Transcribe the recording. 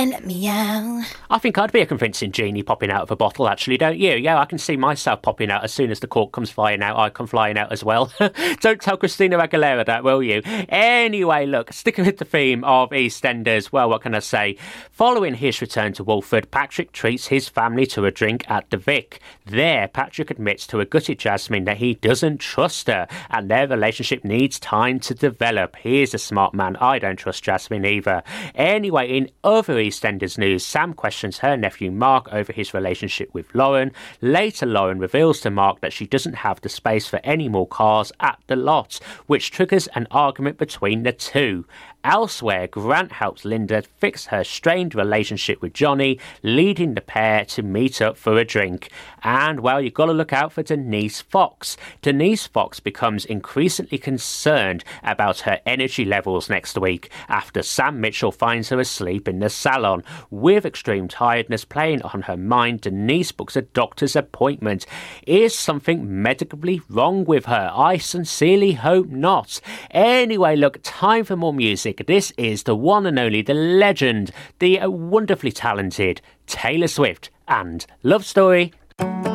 Let me out. I think I'd be a convincing genie popping out of a bottle, actually, don't you? Yeah, I can see myself popping out as soon as the cork comes flying out. I come flying out as well. Don't tell Christina Aguilera that, will you? Anyway, look, sticking with the theme of EastEnders, well, what can I say? Following his return to Walford, Patrick treats his family to a drink at the Vic. There, Patrick admits to a gutted Jasmine that he doesn't trust her and their relationship needs time to develop. Here's a smart man. I don't trust Jasmine either. Anyway, in other EastEnders news, Sam questions her nephew Mark over his relationship with Lauren. Later, Lauren reveals to Mark that she doesn't have the space for any more cars at the lot, which triggers an argument between the two. Elsewhere, Grant helps Linda fix her strained relationship with Johnny, leading the pair to meet up for a drink. And, well, you've got to look out for Denise Fox. Denise Fox becomes increasingly concerned about her energy levels next week after Sam Mitchell finds her asleep in the salon. With extreme tiredness playing on her mind, Denise books a doctor's appointment. Is something medically wrong with her? I sincerely hope not. Anyway, look, time for more music. This is the one and only, the legend, the wonderfully talented Taylor Swift and Love Story.